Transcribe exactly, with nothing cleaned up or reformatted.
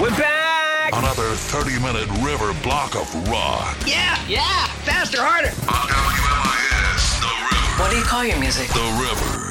We're back! Another thirty-minute river block of rock. Yeah, yeah! Faster, harder! On W M I S, The River. What do you call your music? The River.